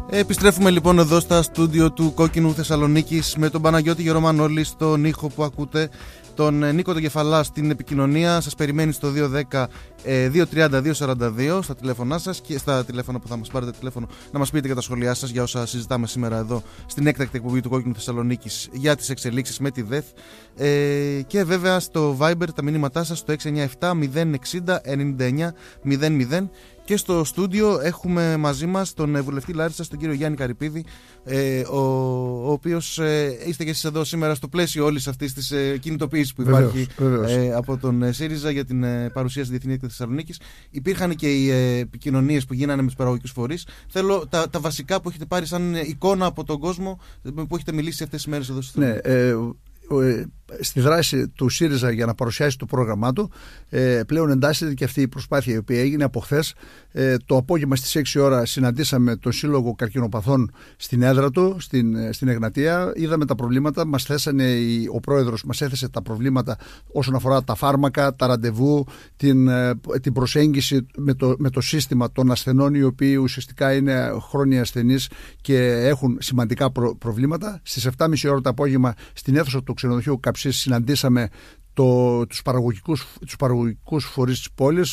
Επιστρέφουμε λοιπόν εδώ στα στούντιο του Κόκκινου Θεσσαλονίκης με τον Παναγιώτη Γερομανόλη στον ήχο που ακούτε, τον Νίκο τον Κεφαλά στην επικοινωνία. Σας περιμένει στο 210-230-242 στα τηλέφωνά σας και στα τηλέφωνα που θα μας πάρετε τηλέφωνο να μας πείτε και τα σχόλιά σας για όσα συζητάμε σήμερα εδώ στην έκτακτη εκπομπή του Κόκκινου Θεσσαλονίκης για τις εξελίξεις με τη ΔΕΘ, και βέβαια στο Viber τα μηνύματά σας στο 697-060-99-00. Και στο στούντιο έχουμε μαζί μας τον βουλευτή Λάρισσας, τον κύριο Γιάννη Καρυπίδη, ο οποίος είστε και εσείς εδώ σήμερα στο πλαίσιο όλης αυτής της κινητοποίησης που υπάρχει από τον ΣΥΡΙΖΑ για την παρουσία στη Διεθνή Έκτακτη Θεσσαλονίκης. Υπήρχαν και οι επικοινωνίες που γίνανε με τους παραγωγικούς φορείς. Θέλω τα βασικά που έχετε πάρει σαν εικόνα από τον κόσμο που έχετε μιλήσει αυτές τις μέρες εδώ στο στούντιο. Στη δράση του ΣΥΡΙΖΑ για να παρουσιάσει το πρόγραμμά του, πλέον εντάσσεται και αυτή η προσπάθεια η οποία έγινε από χθες. Το απόγευμα στις 6 ώρα συναντήσαμε τον Σύλλογο Καρκινοπαθών στην έδρα του, στην Εγνατία. Είδαμε τα προβλήματα, ο πρόεδρος μας έθεσε τα προβλήματα όσον αφορά τα φάρμακα, τα ραντεβού, την προσέγγιση με το σύστημα των ασθενών, οι οποίοι ουσιαστικά είναι χρόνια ασθενείς και έχουν σημαντικά προβλήματα. Στις 7.30 ώρα το απόγευμα στην αίθουσα του ξενοδοχείου Καψής συναντήσαμε τους παραγωγικούς φορείς της πόλης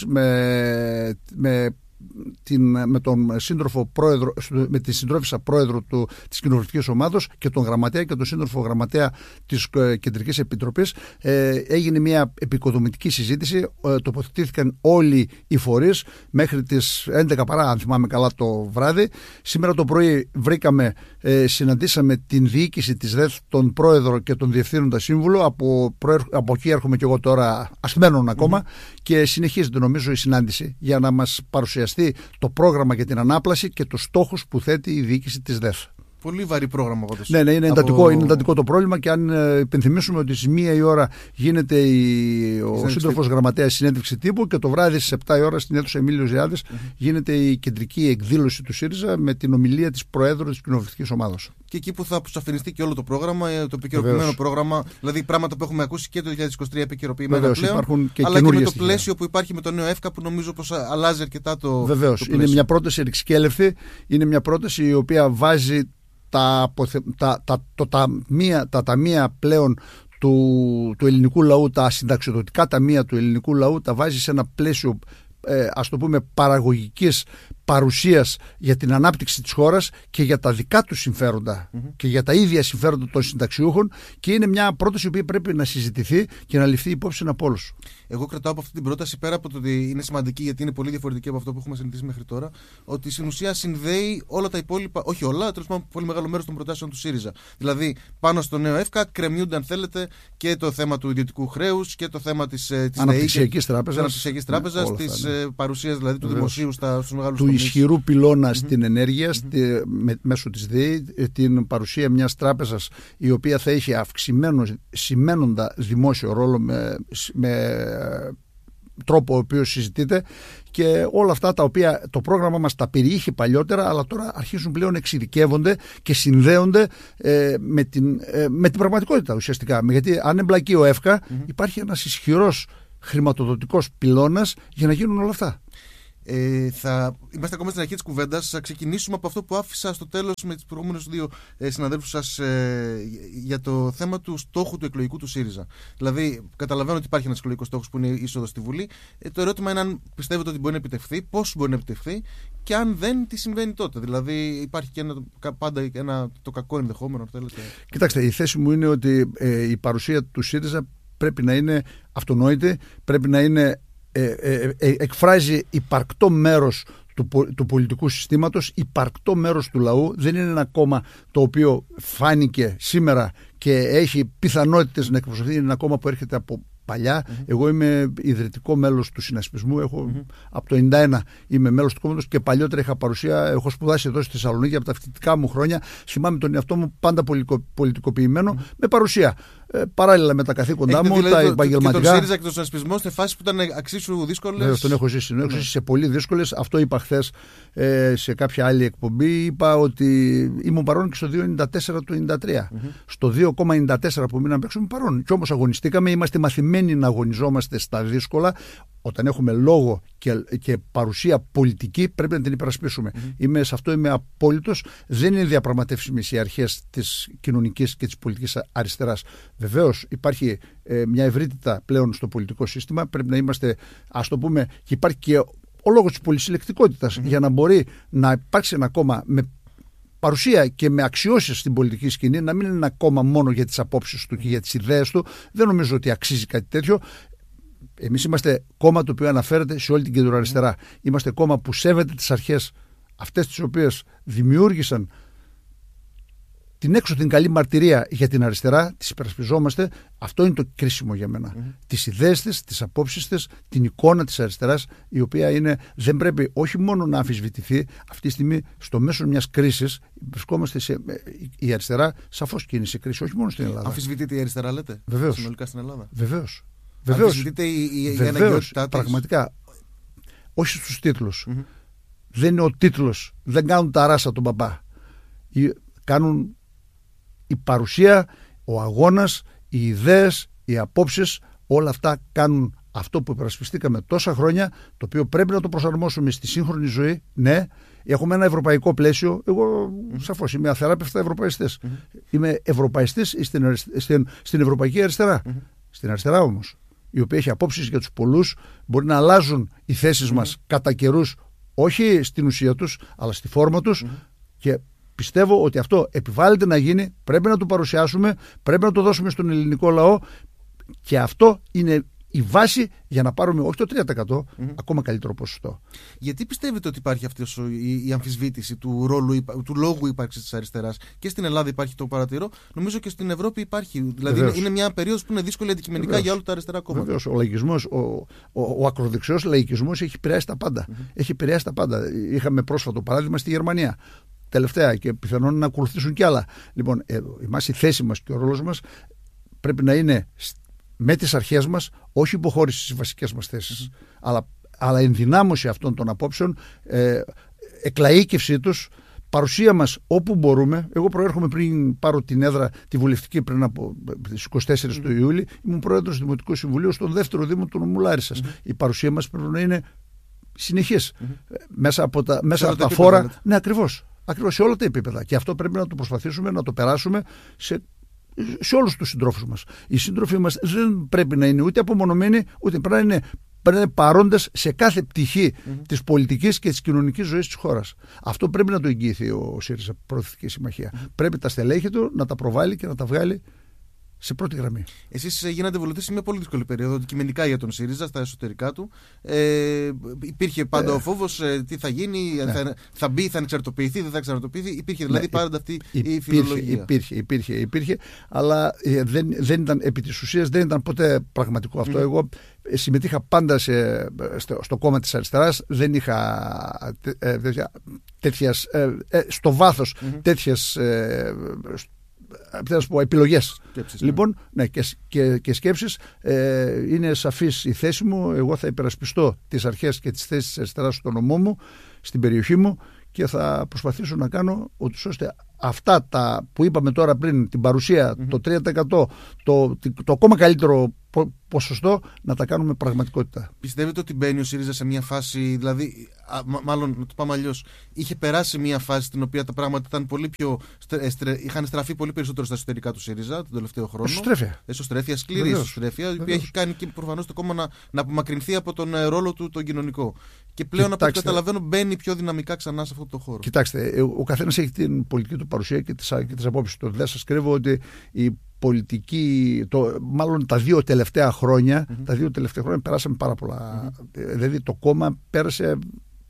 με τον σύντροφο πρόεδρο, με τη συντρόφισσα πρόεδρο της κοινοβουλευτικής ομάδος και τον γραμματέα και τον σύντροφο γραμματέα της Κεντρικής Επιτροπής. Έγινε μια επικοδομητική συζήτηση, τοποθετήθηκαν όλοι οι φορείς μέχρι τις 11 παρά, αν θυμάμαι καλά, το βράδυ. Σήμερα το πρωί συναντήσαμε την διοίκηση της ΔΕΘ, τον πρόεδρο και τον διευθύνοντα σύμβουλο. Από εκεί έρχομαι και εγώ τώρα, ασθμένον ακόμα, και συνεχίζεται νομίζω η συνάντηση για να μας παρουσιαστεί το πρόγραμμα για την ανάπλαση και τους στόχους που θέτει η διοίκηση της ΔΕΘ. Πολύ βαρύ πρόγραμμα πάντως. Ναι, είναι εντατικό το πρόβλημα, και αν υπενθυμίσουμε ότι στις 1 η ώρα γίνεται ο σύντροφος γραμματέας συνέντευξη τύπου και το βράδυ στις 7 η ώρα στην αίθουσα Εμίλιος Ζιάδης γίνεται η κεντρική εκδήλωση του ΣΥΡΙΖΑ με την ομιλία της Προέδρου της Κοινοβουλευτικής Ομάδος. Και εκεί που θα αποσαφινιστεί και όλο το πρόγραμμα, το επικαιροποιημένο πρόγραμμα, δηλαδή πράγματα που έχουμε ακούσει και το 2023 επικαιροποιημένα πλέον, και αλλά και με το πλαίσιο που υπάρχει με το νέο ΕΦΚΑ, που νομίζω πως αλλάζει αρκετά το. Βεβαίως, είναι μια πρόταση ρηξικέλευθη, είναι μια πρόταση η οποία βάζει τα ταμεία πλέον του ελληνικού λαού, τα συνταξιοδοτικά ταμεία του ελληνικού λαού, τα βάζει σε ένα πλαίσιο, ας το πούμε, παραγωγικής παρουσίας για την ανάπτυξη της χώρας και για τα δικά τους συμφέροντα και για τα ίδια συμφέροντα των συνταξιούχων, και είναι μια πρόταση που πρέπει να συζητηθεί και να ληφθεί υπόψη από όλους. Εγώ κρατάω από αυτή την πρόταση, πέρα από το ότι είναι σημαντική γιατί είναι πολύ διαφορετική από αυτό που έχουμε συνηθίσει μέχρι τώρα, ότι στην ουσία συνδέει όλα τα υπόλοιπα, όχι όλα, τέλος πάντων πολύ μεγάλο μέρος των προτάσεων του ΣΥΡΙΖΑ. Δηλαδή, πάνω στο νέο ΕΦΚΑ κρεμιούνται, αν θέλετε, και το θέμα του ιδιωτικού χρέους και το θέμα της Αναπτυξιακής τράπεζας, της παρουσίας δηλαδή του δημοσίου στους μεγάλους τομείς. Ισχυρού πυλώνα στην ενέργεια μέσω της ΔΕΗ, την παρουσία μιας τράπεζας η οποία θα έχει αυξημένο σημαίνοντα δημόσιο ρόλο με τρόπο ο οποίος συζητείται, και όλα αυτά τα οποία το πρόγραμμα μας τα περιείχε παλιότερα, αλλά τώρα αρχίζουν πλέον να εξειδικεύονται και συνδέονται με την πραγματικότητα ουσιαστικά. Γιατί αν εμπλακεί ο ΕΦΚΑ, υπάρχει ένας ισχυρός χρηματοδοτικός πυλώνας για να γίνουν όλα αυτά. Είμαστε ακόμα στην αρχή της κουβέντας. Θα ξεκινήσουμε από αυτό που άφησα στο τέλος με τους προηγούμενους δύο συναδέλφους σας, για το θέμα του στόχου του εκλογικού του ΣΥΡΙΖΑ. Δηλαδή, καταλαβαίνω ότι υπάρχει ένας εκλογικός στόχος που είναι η είσοδος στη Βουλή. Το ερώτημα είναι αν πιστεύετε ότι μπορεί να επιτευχθεί, πώς μπορεί να επιτευχθεί, και αν δεν, τι συμβαίνει τότε. Δηλαδή, υπάρχει και πάντα το κακό ενδεχόμενο, αν θέλετε. Κοιτάξτε, η θέση μου είναι ότι η παρουσία του ΣΥΡΙΖΑ πρέπει να είναι αυτονόητη, πρέπει να είναι. Εκφράζει υπαρκτό μέρος του πολιτικού συστήματος, υπαρκτό μέρος του λαού. Δεν είναι ένα κόμμα το οποίο φάνηκε σήμερα και έχει πιθανότητες να εκπροσωπηθεί. Είναι ένα κόμμα που έρχεται από παλιά. Εγώ είμαι ιδρυτικό μέλος του συνασπισμού. Από το 1991 είμαι μέλος του κόμματος και παλιότερα είχα παρουσία. Έχω σπουδάσει εδώ στη Θεσσαλονίκη από τα φοιτητικά μου χρόνια. Θυμάμαι τον εαυτό μου πάντα πολιτικοποιημένο, με παρουσία. παράλληλα με τα καθήκοντά μου, δηλαδή, τα επαγγελματικά. Και τον ΣΥΡΙΖΑ και τον συνασπισμό σε φάση που ήταν εξίσου δύσκολες. Τον έχω ζήσει. Σε πολύ δύσκολες. Αυτό είπα χθες σε κάποια άλλη εκπομπή. Είπα ότι ήμουν παρόν και στο 2,94 του 1993. Στο 2,94 που μείναμε παίξουμε παρόν. Και όμως αγωνιστήκαμε. Είμαστε μαθημένοι να αγωνιζόμαστε στα δύσκολα. Όταν έχουμε λόγο και παρουσία πολιτική, πρέπει να την υπερασπίσουμε. Σε αυτό είμαι απόλυτος. Δεν είναι διαπραγματεύσιμες οι αρχές της κοινωνικής και της πολιτικής αριστεράς. Βεβαίως υπάρχει μια ευρύτητα πλέον στο πολιτικό σύστημα. Πρέπει να είμαστε, ας το πούμε, και υπάρχει και ο λόγος της πολυσυλλεκτικότητας για να μπορεί να υπάρξει ένα κόμμα με παρουσία και με αξιώσεις στην πολιτική σκηνή, να μην είναι ένα κόμμα μόνο για τις απόψεις του και για τις ιδέες του. Δεν νομίζω ότι αξίζει κάτι τέτοιο. Εμείς είμαστε κόμμα το οποίο αναφέρεται σε όλη την κεντροαριστερά. Είμαστε κόμμα που σέβεται τις αρχές αυτές τις οποίες δημιούργησαν την έξω καλή μαρτυρία για την αριστερά, τις υπερασπιζόμαστε. Αυτό είναι το κρίσιμο για μένα. Τις ιδέες της, τις απόψεις της, την εικόνα της αριστεράς, η οποία δεν πρέπει όχι μόνο να αμφισβητηθεί. Αυτή τη στιγμή, στο μέσο μιας κρίσης, βρισκόμαστε η αριστερά σαφώς και είναι σε κρίση, όχι μόνο στην Ελλάδα. Αμφισβητείται η αριστερά, λέτε, βεβαίως, συνολικά στην Ελλάδα? Βεβαίως. Αμφισβητείται η αναγκαιότητά της? Πραγματικά. Όχι στους τίτλους. Δεν είναι ο τίτλος. Δεν κάνουν τα ράσα τον μπαμπά. Κάνουν η παρουσία, ο αγώνας, οι ιδέες, οι απόψεις, όλα αυτά κάνουν αυτό που υπερασπιστήκαμε τόσα χρόνια, το οποίο πρέπει να το προσαρμόσουμε στη σύγχρονη ζωή. Ναι, έχουμε ένα ευρωπαϊκό πλαίσιο. Εγώ σαφώς είμαι αθεράπευτα ευρωπαϊστής. Είμαι ευρωπαϊστής στην ευρωπαϊκή αριστερά. Στην αριστερά όμως, η οποία έχει απόψεις για τους πολλούς, μπορεί να αλλάζουν οι θέσεις μας κατά καιρούς, όχι στην ουσία τους, αλλά στη φόρμα τους, και πιστεύω ότι αυτό επιβάλλεται να γίνει, πρέπει να το παρουσιάσουμε, πρέπει να το δώσουμε στον ελληνικό λαό, και αυτό είναι η βάση για να πάρουμε όχι το 3%, ακόμα καλύτερο ποσοστό. Γιατί πιστεύετε ότι υπάρχει αυτή η αμφισβήτηση του ρόλου, του λόγου ύπαρξης της αριστεράς? Και στην Ελλάδα υπάρχει, το παρατηρώ, νομίζω και στην Ευρώπη υπάρχει. Δηλαδή είναι μια περίοδος που είναι δύσκολη αντικειμενικά για όλα τα αριστερά κόμματα. Βεβαίως, ο λαϊκισμός, ο ακροδεξιός λαϊκισμός έχει επηρεάσει τα πάντα. Έχει επηρεάσει τα πάντα. Είχαμε πρόσφατο παράδειγμα στη Γερμανία. Τελευταία, και πιθανόν να ακολουθήσουν κι άλλα. Λοιπόν, η θέση μας και ο ρόλος μας πρέπει να είναι με τις αρχές μας, όχι υποχώρηση στις βασικές μας θέσεις, αλλά ενδυνάμωση αυτών των απόψεων, εκλαΐκευσή τους, παρουσία μας όπου μπορούμε. Εγώ προέρχομαι, πριν πάρω την έδρα τη βουλευτική πριν από τις 24 του Ιούλη, ήμουν πρόεδρος του Δημοτικού Συμβουλίου στον δεύτερο Δήμο του νομού Λάρισσας. Η παρουσία μας πρέπει να είναι συνεχής. Μέσα από τα φόρα. Ναι, ακριβώς σε όλα τα επίπεδα. Και αυτό πρέπει να το προσπαθήσουμε να το περάσουμε σε όλους τους συντρόφους μας. Οι σύντροφοι μας δεν πρέπει να είναι ούτε απομονωμένοι, ούτε πρέπει να είναι παρόντες σε κάθε πτυχή της πολιτικής και της κοινωνικής ζωής της χώρας. Αυτό πρέπει να το εγγυηθεί ο ΣΥΡΙΖΑ, Προοδευτική Συμμαχία. Πρέπει τα στελέχη του να τα προβάλλει και να τα βγάλει σε πρώτη γραμμή. Εσείς γίνατε βουλευτής σε μια πολύ δύσκολη περίοδο, αντικειμενικά για τον ΣΥΡΙΖΑ, στα εσωτερικά του. Υπήρχε πάντα ο φόβος τι θα γίνει, θα μπει, θα ανεξαρτοποιηθεί, δεν θα εξαρτοποιηθεί. Υπήρχε δηλαδή πάντα αυτή η φιλολογία. Υπήρχε, αλλά δεν ήταν, επί της ουσίας δεν ήταν ποτέ πραγματικό αυτό. Εγώ συμμετείχα πάντα στο κόμμα της αριστεράς, δεν είχα στο βάθος τέτοιες επιλογές. Λοιπόν, ναι, και σκέψεις. Είναι σαφής η θέση μου. Εγώ θα υπερασπιστώ τις αρχές και τις θέσεις της αριστεράς στον νομό μου, στην περιοχή μου, και θα προσπαθήσω να κάνω ούτως ώστε αυτά τα που είπαμε τώρα πριν, την παρουσία, το 3%, το ακόμα καλύτερο ποσοστό, να τα κάνουμε πραγματικότητα. Πιστεύετε ότι μπαίνει ο ΣΥΡΙΖΑ σε μια φάση, δηλαδή, μάλλον να το πάμε αλλιώς, είχε περάσει μια φάση στην οποία τα πράγματα ήταν πολύ πιο είχαν στραφεί πολύ περισσότερο στα εσωτερικά του ΣΥΡΙΖΑ τον τελευταίο χρόνο? Εσωστρέφεια, σκληρή εσωστρέφεια, η οποία έχει κάνει και προφανώς το κόμμα να απομακρυνθεί από τον ρόλο του τον κοινωνικό. Και πλέον, από ό,τι καταλαβαίνω, μπαίνει πιο δυναμικά ξανά σε αυτό το χώρο. Κοιτάξτε, ο καθένας έχει την πολιτική του παρουσία και τις απόψεις του. Δεν σας κρύβω ότι η πολιτική, μάλλον τα δύο τελευταία χρόνια περάσαμε πάρα πολλά. Δηλαδή το κόμμα πέρασε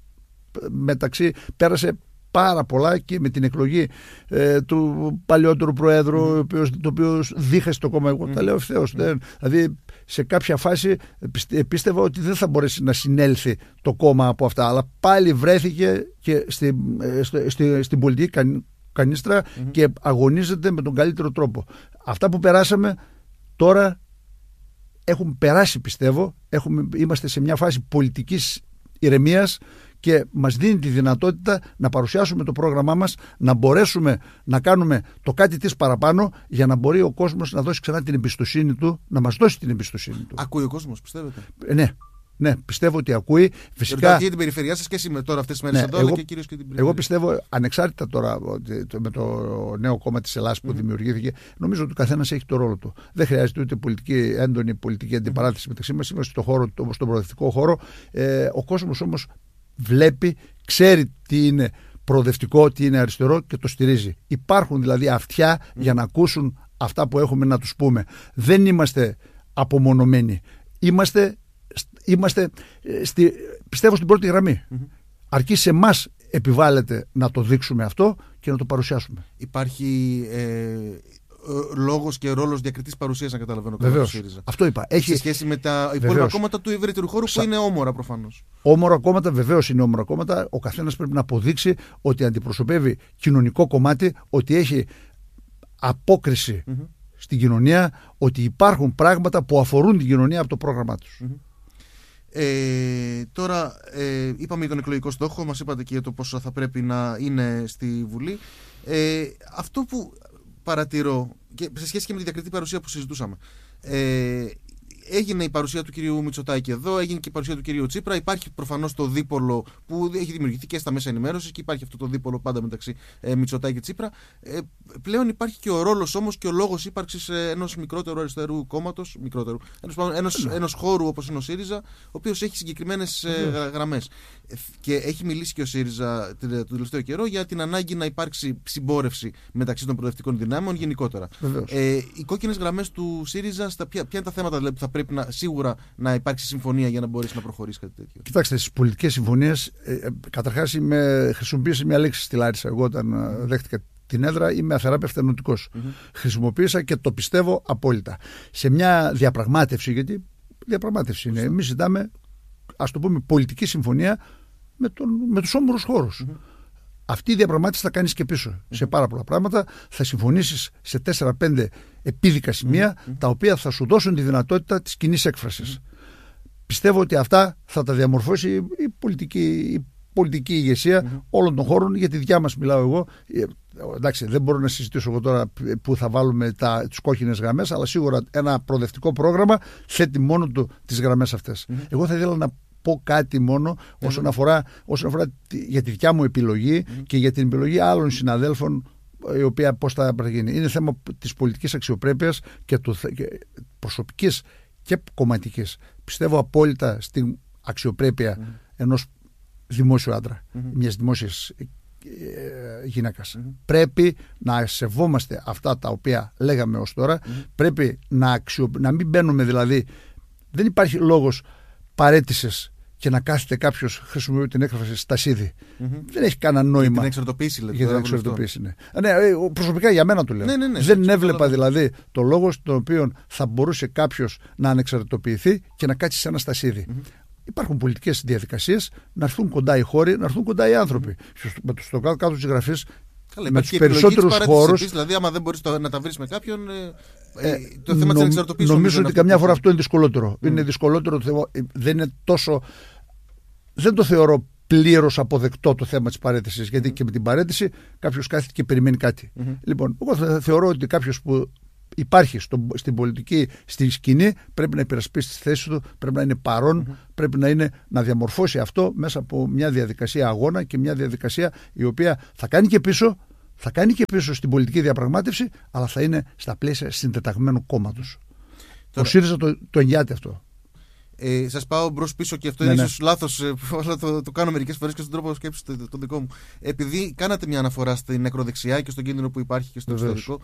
πάρα πολλά, και με την εκλογή του παλιότερου Προέδρου, το οποίο δίχασε το κόμμα. Εγώ τα λέω ευθέως. Δηλαδή σε κάποια φάση πίστευα ότι δεν θα μπορέσει να συνέλθει το κόμμα από αυτά, αλλά πάλι βρέθηκε και στην πολιτική κανίστρα και αγωνίζεται με τον καλύτερο τρόπο. Αυτά που περάσαμε Τώρα έχουν περάσει, πιστεύω, είμαστε σε μια φάση πολιτικής ηρεμίας και μας δίνει τη δυνατότητα να παρουσιάσουμε το πρόγραμμά μας, να μπορέσουμε να κάνουμε το κάτι της παραπάνω για να μπορεί ο κόσμος να δώσει ξανά την εμπιστοσύνη του, να μας δώσει την εμπιστοσύνη του. Ακούει ο κόσμος, πιστεύετε? Ναι, πιστεύω ότι ακούει. Φυσικά. Ρωτάω και την περιφερειά σας και τώρα αυτές τις μέρες εδώ, αλλά και κυρίως και την περιφερειά. Εγώ πιστεύω, ανεξάρτητα τώρα με το νέο κόμμα της Ελλάδας που δημιουργήθηκε, νομίζω ότι ο καθένας έχει το ρόλο του. Δεν χρειάζεται ούτε έντονη πολιτική αντιπαράθεση μεταξύ μας. Είμαστε στον προοδευτικό χώρο. Ο κόσμος όμως βλέπει, ξέρει τι είναι προοδευτικό, τι είναι αριστερό και το στηρίζει. Υπάρχουν δηλαδή αυτιά για να ακούσουν αυτά που έχουμε να τους πούμε. Δεν είμαστε απομονωμένοι. Είμαστε πιστεύω στην πρώτη γραμμή. Αρκεί σε εμάς επιβάλλεται να το δείξουμε αυτό και να το παρουσιάσουμε. Υπάρχει λόγος και ρόλος διακριτής παρουσίας, να καταλαβαίνω. Βεβαίως. Αυτό είπα. Σε σχέση με τα υπόλοιπα κόμματα του ευρύτερου χώρου που είναι όμορα προφανώς. Όμορα κόμματα, βεβαίως είναι όμορα κόμματα. Ο καθένας πρέπει να αποδείξει ότι αντιπροσωπεύει κοινωνικό κομμάτι, ότι έχει απόκριση στην κοινωνία, ότι υπάρχουν πράγματα που αφορούν την κοινωνία από το πρόγραμμά τους. Τώρα είπαμε για τον εκλογικό στόχο, μας είπατε και για το πόσο θα πρέπει να είναι στη Βουλή. Αυτό που παρατηρώ και σε σχέση και με τη διακριτή παρουσία που συζητούσαμε, έγινε η παρουσία του κυρίου Μητσοτάκη εδώ, έγινε και η παρουσία του κυρίου Τσίπρα. Υπάρχει προφανώς το δίπολο που έχει δημιουργηθεί και στα μέσα ενημέρωσης και υπάρχει αυτό το δίπολο πάντα μεταξύ Μητσοτάκη και Τσίπρα. Πλέον υπάρχει και ο ρόλος όμως και ο λόγος ύπαρξης ενός μικρότερου αριστερού κόμματος, ενός χώρου όπως είναι ο ΣΥΡΙΖΑ, ο οποίος έχει συγκεκριμένες γραμμές. Και έχει μιλήσει και ο ΣΥΡΙΖΑ το τελευταίο καιρό για την ανάγκη να υπάρξει συμπόρευση μεταξύ των προοδευτικών δυνάμεων γενικότερα. Οι κόκκινες γραμμές του ΣΥΡΙΖΑ, ποια είναι τα θέματα δηλαδή, που θα πρέπει σίγουρα να υπάρξει συμφωνία για να μπορέσει να προχωρήσει κάτι τέτοιο? Κοιτάξτε, στις πολιτικές συμφωνίες, καταρχάς χρησιμοποίησα μια λέξη στη Λάρισα. Εγώ όταν δέχτηκα την έδρα είμαι αθεράπευτα νοητικός. Χρησιμοποίησα και το πιστεύω απόλυτα. Σε μια διαπραγμάτευση, γιατί διαπραγμάτευση είναι, εμείς ζητάμε, ας το πούμε, πολιτική συμφωνία με τους όμορους χώρους. Αυτή η διαπραγμάτευση θα κάνεις και πίσω σε πάρα πολλά πράγματα. Θα συμφωνήσεις σε 4-5 επίδικα σημεία, τα οποία θα σου δώσουν τη δυνατότητα της κοινής έκφρασης. Πιστεύω ότι αυτά θα τα διαμορφώσει η πολιτική ηγεσία όλων των χώρων. Για τη δικιά μας μιλάω εγώ. Εντάξει, δεν μπορώ να συζητήσω εγώ τώρα που θα βάλουμε τις κόκκινες γραμμές, αλλά σίγουρα ένα προοδευτικό πρόγραμμα θέτει μόνο του τις γραμμές αυτές. Εγώ θα ήθελα να πω κάτι μόνο όσον αφορά για τη δικιά μου επιλογή και για την επιλογή άλλων συναδέλφων, η οποία πώς θα γίνει. Είναι θέμα της πολιτικής αξιοπρέπειας και προσωπικής και κομματικής. Πιστεύω απόλυτα στην αξιοπρέπεια ενός δημόσιου άντρα, μιας δημόσιας γυναίκας. Πρέπει να σεβόμαστε αυτά τα οποία λέγαμε ως τώρα. Πρέπει να μην μπαίνουμε, δηλαδή δεν υπάρχει λόγος παρέτησης και να κάθεται κάποιος, χρησιμοποιεί την έκφραση, στασίδι. Δεν έχει κανένα νόημα. Για την εξαρτοποίηση, λέτε. Για την εξαρτοποίηση, ναι. Προσωπικά για μένα το λέω. Δεν έβλεπα δηλαδή το λόγο στον οποίο θα μπορούσε κάποιος να ανεξαρτητοποιηθεί και να κάτσει σε ένα στασίδι. Υπάρχουν πολιτικές διαδικασίες να έρθουν κοντά οι χώροι, να έρθουν κοντά οι άνθρωποι. Στο κάτω της γραφής, με τους περισσότερους χώρους. Δηλαδή, άμα δεν μπορείς να τα βρεις με κάποιον. Το θέμα της ανεξαρτητοποίησης. Νομίζω ότι καμιά φορά αυτό είναι δυσκολότερο. Είναι δυσκολότερο το θέμα. Δεν είναι τόσο. Δεν το θεωρώ πλήρως αποδεκτό το θέμα της παραίτησης. Γιατί και με την παραίτηση κάποιος κάθεται και περιμένει κάτι. Λοιπόν, εγώ θεωρώ ότι κάποιος που υπάρχει στην πολιτική, στη σκηνή, πρέπει να υπερασπίσει τη θέση του, πρέπει να είναι παρόν, πρέπει να διαμορφώσει αυτό μέσα από μια διαδικασία αγώνα και μια διαδικασία η οποία θα κάνει και πίσω. Θα κάνει και πίσω στην πολιτική διαπραγμάτευση, αλλά θα είναι στα πλαίσια συντεταγμένου κόμματος. Ο ΣΥΡΙΖΑ το εγγυάται αυτό. Σας πάω μπρος πίσω και αυτό είναι ίσως λάθος, αλλά το κάνω μερικές φορές και στον τρόπο σκέψης τον δικό μου. Επειδή κάνατε μια αναφορά στην ακροδεξιά και στον κίνδυνο που υπάρχει και στο εξωτερικό,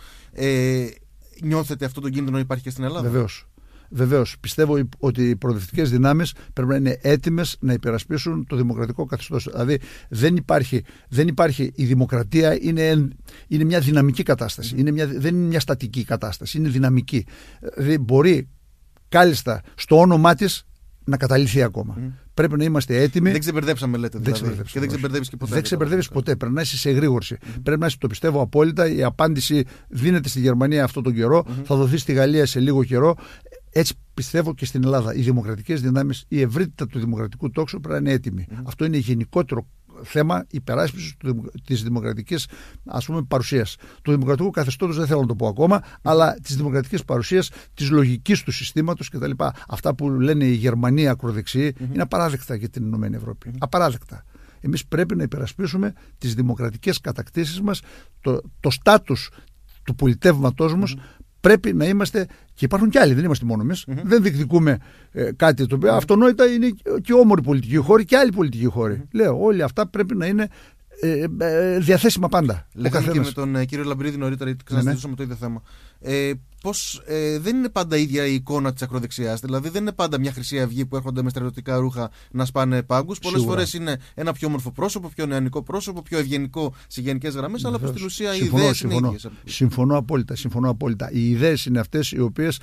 νιώθετε αυτό τον κίνδυνο υπάρχει και στην Ελλάδα? Βεβαίως. Πιστεύω ότι οι προοδευτικές δυνάμεις πρέπει να είναι έτοιμες να υπερασπίσουν το δημοκρατικό καθεστώς. Δηλαδή δεν υπάρχει η δημοκρατία, είναι μια δυναμική κατάσταση. Δεν είναι μια στατική κατάσταση, είναι δυναμική. Δηλαδή μπορεί κάλλιστα στο όνομά της να καταλυθεί ακόμα. πρέπει να είμαστε έτοιμοι. Δεν ξεμπερδέψαμε, λέτε. Δεν δηλαδή. Και δεν ξεμπερδεύεις και ποτέ. Δεν ξεμπερδεύεις ποτέ. Πρέπει να είσαι σε εγρήγορση. Πρέπει να είσαι, το πιστεύω απόλυτα. Η απάντηση δίνεται στη Γερμανία αυτόν τον καιρό, θα δοθεί στη Γαλλία σε λίγο καιρό. Έτσι πιστεύω και στην Ελλάδα. Οι δημοκρατικές δυνάμεις, η ευρύτητα του δημοκρατικού τόξου πρέπει να είναι έτοιμη. Αυτό είναι γενικότερο θέμα υπεράσπισης της δημοκρατικής, ας πούμε, παρουσίας. Του δημοκρατικού καθεστώτος δεν θέλω να το πω ακόμα, αλλά της δημοκρατικής παρουσίας, της λογικής του συστήματος κτλ. Αυτά που λένε οι Γερμανοί ακροδεξιοί είναι απαράδεκτα για την Ηνωμένη Ευρώπη. Απαράδεκτα. Εμείς πρέπει να υπερασπίσουμε τις δημοκρατικές κατακτήσεις μας, το στάτους του πολιτεύματός μας. Πρέπει να είμαστε, και υπάρχουν κι άλλοι, δεν είμαστε μόνο εμείς. Δεν διεκδικούμε κάτι το οποίο αυτονόητα είναι και όμοροι πολιτικοί χώροι και άλλοι πολιτικοί χώροι. Λέω, όλοι αυτά πρέπει να είναι διαθέσιμα πάντα. Λέγαμε και με τον κύριο Λαμπρίδη νωρίτερα, γιατί ξαναζητούσαμε το ίδιο θέμα. Πώς δεν είναι πάντα ίδια η εικόνα της ακροδεξιάς. Δηλαδή δεν είναι πάντα μια Χρυσή Αυγή που έρχονται με στρατιωτικά ρούχα να σπάνε πάγκους. Πολλές φορές είναι ένα πιο όμορφο πρόσωπο, πιο νεανικό πρόσωπο, πιο ευγενικό σε γενικές γραμμές, αλλά στην ουσία οι ιδέες είναι ίδιες. Συμφωνώ απόλυτα. Οι ιδέες είναι αυτές οι οποίες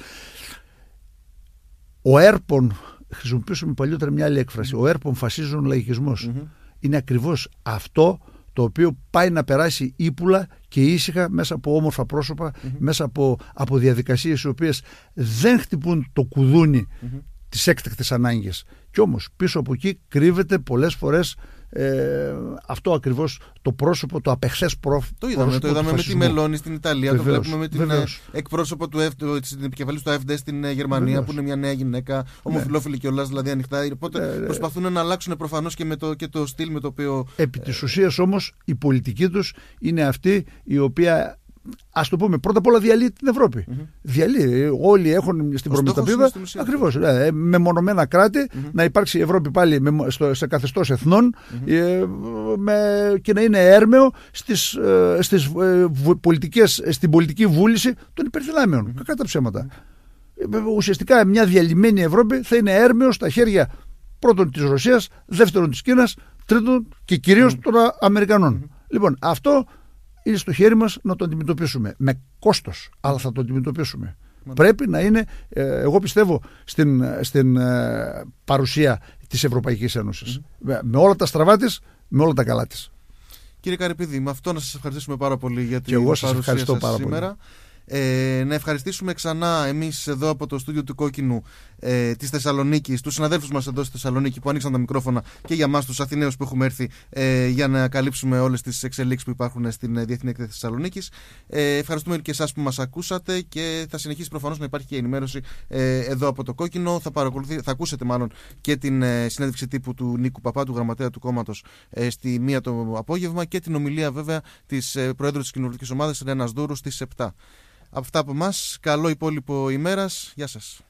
ο έρπον, χρησιμοποιούσαμε παλιότερα μια άλλη έκφραση, ο έρπον φασίζουν λαϊκισμός. Είναι ακριβώς αυτό το οποίο πάει να περάσει ύπουλα και ήσυχα μέσα από όμορφα πρόσωπα, μέσα από διαδικασίες οι οποίες δεν χτυπούν το κουδούνι της έκτακτης ανάγκης. Κι όμως πίσω από εκεί κρύβεται πολλές φορές αυτό ακριβώς το πρόσωπο, το απεχθές πρόσωπο. Το είδαμε με τη Μελώνη στην Ιταλία, το βλέπουμε με την εκπρόσωπο της επικεφαλής του AfD στην Γερμανία, που είναι μια νέα γυναίκα, ομοφυλόφιλη κιόλας, δηλαδή ανοιχτά. Οπότε προσπαθούν να αλλάξουν προφανώς και το στυλ με το οποίο. Επί της ουσίας όμως η πολιτική τους είναι αυτή η οποία, ας το πούμε, πρώτα απ' όλα διαλύει την Ευρώπη. Διαλύει. Όλοι έχουν στην προμετωπίδα ακριβώς μεμονωμένα κράτη, να υπάρξει η Ευρώπη πάλι σε καθεστώς εθνών και να είναι έρμεο στην πολιτική βούληση των υπερδυνάμεων. Κακά τα ψέματα. Ουσιαστικά μια διαλυμένη Ευρώπη θα είναι έρμεο στα χέρια πρώτον της Ρωσίας, δεύτερον της Κίνας, τρίτον και κυρίως των Αμερικανών. Λοιπόν, αυτό είναι στο χέρι μας να το αντιμετωπίσουμε. Με κόστος, αλλά θα το αντιμετωπίσουμε. Πρέπει να είναι, εγώ πιστεύω, στην παρουσία της Ευρωπαϊκής Ένωσης. Με όλα τα στραβά της, με όλα τα καλά της. Κύριε Καρυπίδη, με αυτό να σας ευχαριστήσουμε πάρα πολύ για την παρουσία σας σήμερα. Να ευχαριστήσουμε ξανά εμείς εδώ από το στούντιο του Κόκκινου της Θεσσαλονίκης, τους συναδέλφους μας εδώ στη Θεσσαλονίκη που ανοίξαν τα μικρόφωνα, και για μας τους Αθηναίους που έχουμε έρθει για να καλύψουμε όλες τις εξελίξεις που υπάρχουν στην Διεθνή Έκθεση Θεσσαλονίκης. Ευχαριστούμε και εσάς που μας ακούσατε, και θα συνεχίσει προφανώς να υπάρχει και ενημέρωση εδώ από το Κόκκινο. Θα ακούσετε μάλλον και την συνέντευξη τύπου του Νίκου Παπά, του γραμματέα του κόμματος, στη 1 το απόγευμα, και την ομιλία βέβαια της Προέδρου της Κοινοβουλευτικής Ομάδας Ρένας Δούρου στις 7. Αυτά από εμάς. Καλό υπόλοιπο ημέρας. Γεια σας.